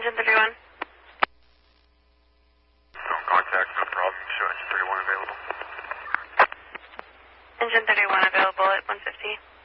Engine 31. No contact, no problem. Show engine 31 available. Engine 31 available at 150.